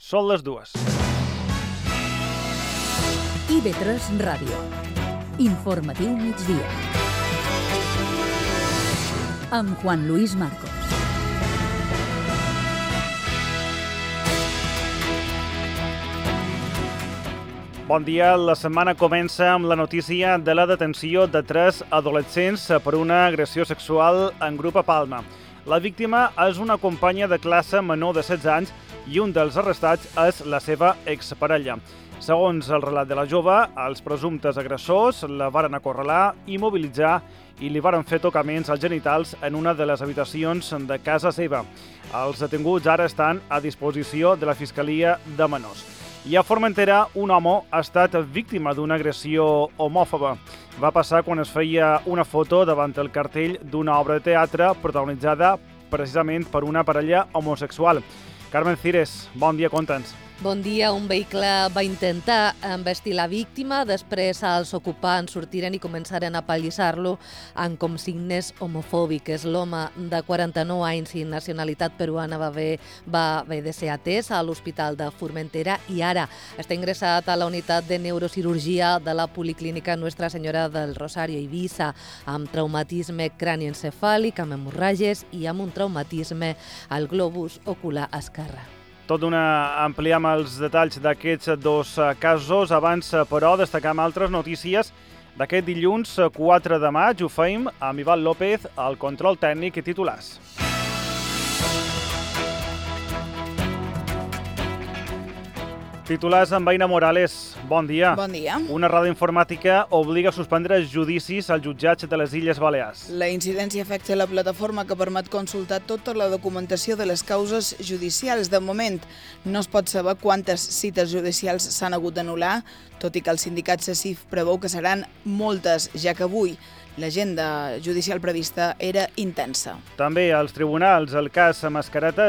Són les 2. IB3 Ràdio. Informatiu migdia. Amb Juan Luis Marcos. Bon dia. La setmana comença amb la notícia de la detenció de 3 adolescents per una agressió sexual en grup a Palma. La víctima és una companya de classe menor de 16 anys i un dels arrestats és la seva exparella. Segons el relat de la jove, els presumptes agressors la varen acorralar, immobilitzar i li varen fer tocaments als genitals en una de les habitacions de casa seva. Els detinguts ara estan a disposició de la Fiscalia de Menors. I a Formentera, un home ha estat víctima d'una agressió homòfoba. Va passar quan es feia una foto davant el cartell d'una obra de teatre protagonitzada precisament per una parella homosexual. Carmen Cires, bon dia, conta'ns. Bon dia. Un vehicle va intentar embestir la víctima, després els ocupants sortiren i començaren a apallissar-lo amb consignes homofòbiques. L'home de 49 anys i nacionalitat peruana va haver de ser atès a l'Hospital de Formentera i ara està ingressat a la unitat de neurocirurgia de la Policlínica Nuestra Senyora del Rosario Eivissa amb traumatisme cranioencefàlic, amb hemorràgies i amb un traumatisme al globus ocular esquerre. Tot d'una ampliem els detalls d'aquests dos casos. Abans, però, destacam altres notícies d'aquest dilluns 4 de maig. Ho feim amb Ivan López, al control tècnic i titulars. Titulars amb Aina Morales. Bon dia. Bon dia. Una errada informàtica obliga a suspendre judicis als jutjats de les Illes Balears. La incidència afecta la plataforma que permet consultar tota la documentació de les causes judicials. De moment, no es pot saber quantes cites judicials s'han hagut d'anul·lar, tot i que el sindicat CECIF preveu que seran moltes, ja que avui l'agenda judicial prevista era intensa. També als tribunals, el cas Mascareta